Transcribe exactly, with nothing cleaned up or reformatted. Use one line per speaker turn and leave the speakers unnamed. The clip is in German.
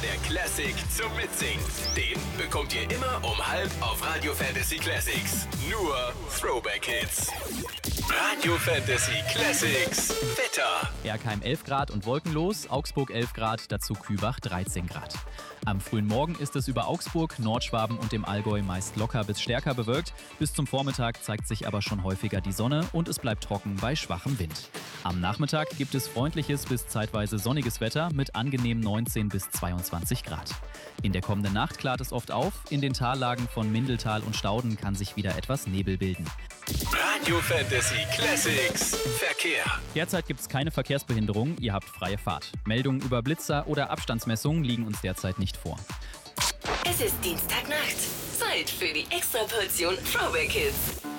der Classic zum Mitsingen. Den bekommt ihr immer um halb auf Radio Fantasy Classics. Nur Throwback Hits. Radio Fantasy Classics Wetter.
Bergheim elf Grad und wolkenlos, Augsburg elf Grad, dazu Kübach dreizehn Grad. Am frühen Morgen ist es über Augsburg, Nordschwaben und dem Allgäu meist locker bis stärker bewölkt. Bis zum Vormittag zeigt sich aber schon häufiger die Sonne und es bleibt trocken bei schwachem Wind. Am Nachmittag gibt es freundliches bis zeitweise sonniges Wetter mit angenehm neunzehn bis zweiundzwanzig Grad. In der kommenden Nacht klart es oft auf, in den Tallagen von Mindeltal und Stauden kann sich wieder etwas Nebel bilden.
Radio Fantasy Classics Verkehr.
Derzeit gibt es keine Verkehrsbehinderung, ihr habt freie Fahrt. Meldungen über Blitzer oder Abstandsmessungen liegen uns derzeit nicht vor.
Es ist Dienstagnacht. Zeit für die Extraportion Throwback Hits.